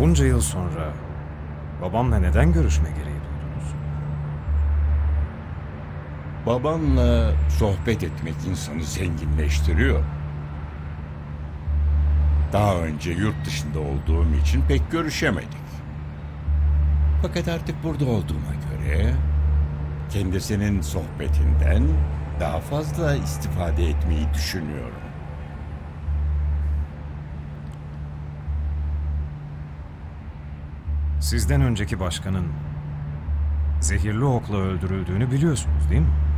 Bunca yıl sonra babamla neden görüşme gereği duydunuz? Babanla sohbet etmek insanı zenginleştiriyor. Daha önce yurt dışında olduğum için pek görüşemedik. Fakat artık burada olduğuma göre kendisinin sohbetinden daha fazla istifade etmeyi düşünüyorum. Sizden önceki başkanın zehirli okla öldürüldüğünü biliyorsunuz değil mi?